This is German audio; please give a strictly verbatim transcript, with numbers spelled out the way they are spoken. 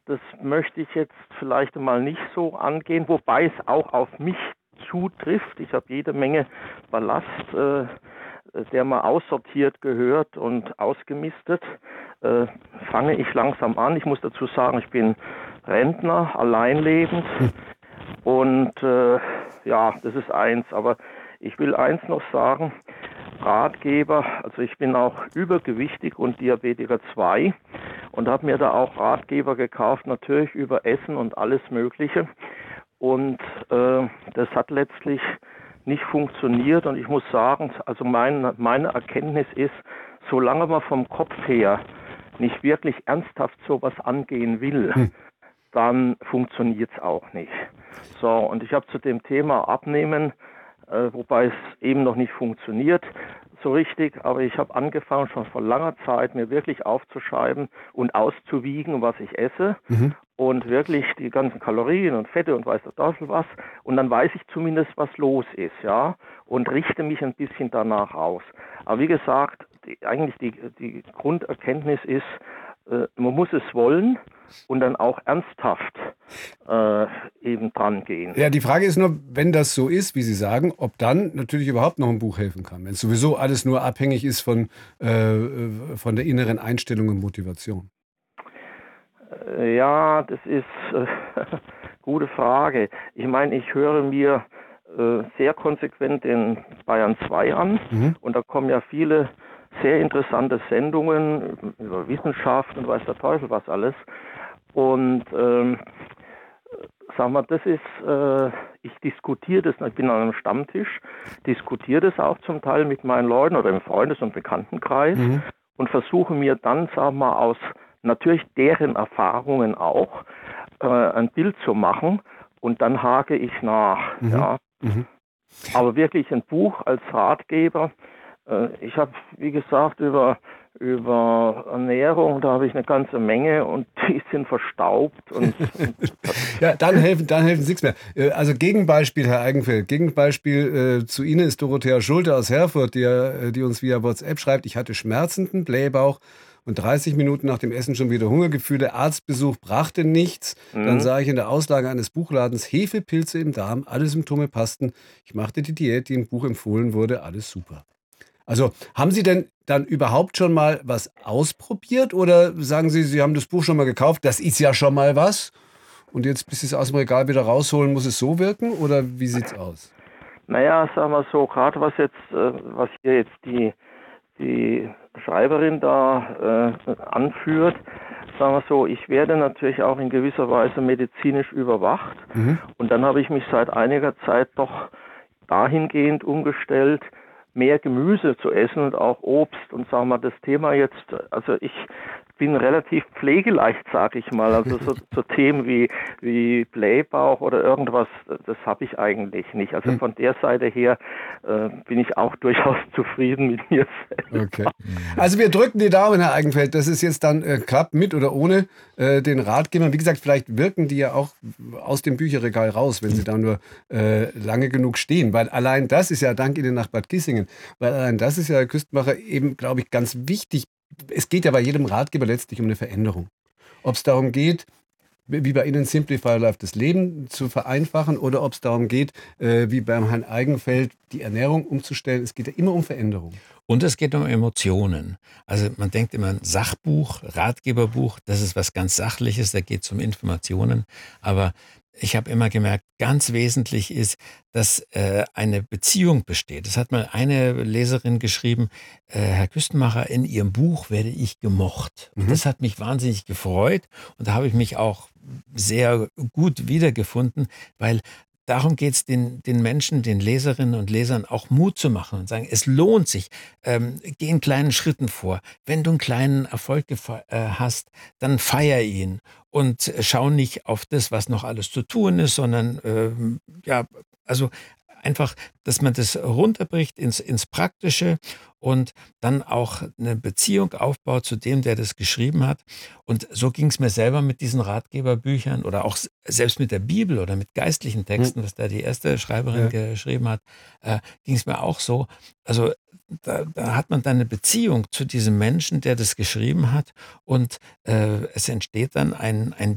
das möchte ich jetzt vielleicht mal nicht so angehen, wobei es auch auf mich zutrifft. Ich habe jede Menge Ballast, äh, der mal aussortiert gehört und ausgemistet. Äh, fange ich langsam an. Ich muss dazu sagen, ich bin Rentner, alleinlebend und äh, ja, das ist eins. Aber ich will eins noch sagen, Ratgeber, also ich bin auch übergewichtig und Diabetiker zwei und habe mir da auch Ratgeber gekauft, natürlich über Essen und alles Mögliche. Und äh, das hat letztlich nicht funktioniert und ich muss sagen, also mein, meine Erkenntnis ist, solange man vom Kopf her nicht wirklich ernsthaft sowas angehen will, hm. dann funktioniert es auch nicht. So, und ich habe zu dem Thema Abnehmen, äh, wobei es eben noch nicht funktioniert so richtig, aber ich habe angefangen schon vor langer Zeit mir wirklich aufzuschreiben und auszuwiegen, was ich esse. Mhm. Und wirklich die ganzen Kalorien und Fette und weiß der Teufel was. Und dann weiß ich zumindest, was los ist, ja. Und richte mich ein bisschen danach aus. Aber wie gesagt, die, eigentlich die, die Grunderkenntnis ist, äh, man muss es wollen und dann auch ernsthaft äh, eben dran gehen. Ja, die Frage ist nur, wenn das so ist, wie Sie sagen, ob dann natürlich überhaupt noch ein Buch helfen kann. Wenn es sowieso alles nur abhängig ist von, äh, von der inneren Einstellung und Motivation. Ja, das ist äh, gute Frage. Ich meine, ich höre mir äh, sehr konsequent den Bayern zwei an mhm. und da kommen ja viele sehr interessante Sendungen über Wissenschaft und weiß der Teufel was alles. Und ähm, sagen wir, das ist, äh, ich diskutiere das, ich bin an einem Stammtisch, diskutiere das auch zum Teil mit meinen Leuten oder im Freundes- und Bekanntenkreis mhm. und versuche mir dann, sagen wir, aus natürlich deren Erfahrungen auch äh, ein Bild zu machen und dann hake ich nach. Mhm. Ja. Mhm. Aber wirklich ein Buch als Ratgeber. Äh, ich habe, wie gesagt, über, über Ernährung, da habe ich eine ganze Menge und die sind verstaubt. Und, und ja, dann helfen, dann helfen Sie nichts mehr. Also Gegenbeispiel, Herr Eigenfeld, Gegenbeispiel äh, zu Ihnen ist Dorothea Schulte aus Herford, die, äh, die uns via WhatsApp schreibt, ich hatte schmerzenden Blähbauch und dreißig Minuten nach dem Essen schon wieder Hungergefühle. Arztbesuch brachte nichts. Mhm. Dann sah ich in der Auslage eines Buchladens Hefepilze im Darm. Alle Symptome passten. Ich machte die Diät, die im Buch empfohlen wurde. Alles super. Also haben Sie denn dann überhaupt schon mal was ausprobiert? Oder sagen Sie, Sie haben das Buch schon mal gekauft? Das ist ja schon mal was. Und jetzt, bis Sie es aus dem Regal wieder rausholen, muss es so wirken? Oder wie sieht's aus? Naja, sagen wir so, gerade was jetzt, äh, was hier jetzt die die Schreiberin da äh, anführt, sagen wir so, ich werde natürlich auch in gewisser Weise medizinisch überwacht. Mhm. Und dann habe ich mich seit einiger Zeit doch dahingehend umgestellt, mehr Gemüse zu essen und auch Obst. Und sagen wir, das Thema jetzt, also ich bin relativ pflegeleicht, sage ich mal. Also so, so Themen wie, wie Blähbauch oder irgendwas, das habe ich eigentlich nicht. Also von der Seite her äh, bin ich auch durchaus zufrieden mit mir selber. Okay. Also wir drücken die Daumen, Herr Eigenfeld, dass es jetzt dann äh, klappt, mit oder ohne äh, den Ratgebern. Wie gesagt, vielleicht wirken die ja auch aus dem Bücherregal raus, wenn sie da nur äh, lange genug stehen. Weil allein das ist ja, dank Ihnen nach Bad Kissingen, weil allein das ist ja, Herr Küstenmacher, eben, glaube ich, ganz wichtig. Es geht ja bei jedem Ratgeber letztlich um eine Veränderung. Ob es darum geht, wie bei Ihnen Simplify Life das Leben zu vereinfachen oder ob es darum geht, äh, wie beim Herrn Eigenfeld, die Ernährung umzustellen. Es geht ja immer um Veränderung. Und es geht um Emotionen. Also man denkt immer, ein Sachbuch, Ratgeberbuch, das ist was ganz Sachliches, da geht es um Informationen. Aber ich habe immer gemerkt, ganz wesentlich ist, dass äh, eine Beziehung besteht. Das hat mal eine Leserin geschrieben, äh, Herr Küstenmacher, in Ihrem Buch werde ich gemocht. Und mhm. das hat mich wahnsinnig gefreut und da habe ich mich auch sehr gut wiedergefunden, weil darum geht es den, den Menschen, den Leserinnen und Lesern auch Mut zu machen und sagen, es lohnt sich, ähm, geh in kleinen Schritten vor. Wenn du einen kleinen Erfolg gefe- äh, hast, dann feier ihn und schau nicht auf das, was noch alles zu tun ist, sondern ähm, ja, also einfach, dass man das runterbricht ins, ins Praktische und dann auch eine Beziehung aufbaut zu dem, der das geschrieben hat. Und so ging es mir selber mit diesen Ratgeberbüchern oder auch s- selbst mit der Bibel oder mit geistlichen Texten, was da die erste Schreiberin Ja. geschrieben hat, äh, ging es mir auch so. Also da, da hat man dann eine Beziehung zu diesem Menschen, der das geschrieben hat und äh, es entsteht dann ein, ein